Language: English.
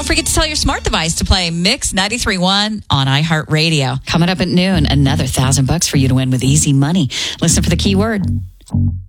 Don't forget to tell your smart device to play Mix 93.1 on iHeartRadio. Coming up at noon, another $1,000 for you to win with easy money. Listen for the keyword